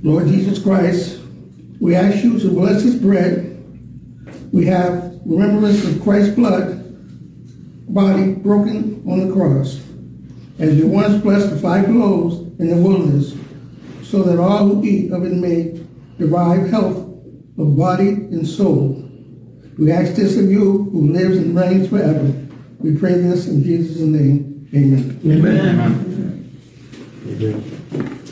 Lord Jesus Christ, we ask you to bless this bread. We have remembrance of Christ's blood, body broken on the cross, as you once blessed the 5 loaves in the wilderness, so that all who eat of it may derive health of body and soul. We ask this of you, who lives and reigns forever. We pray this in Jesus' name. Amen. Amen. Amen.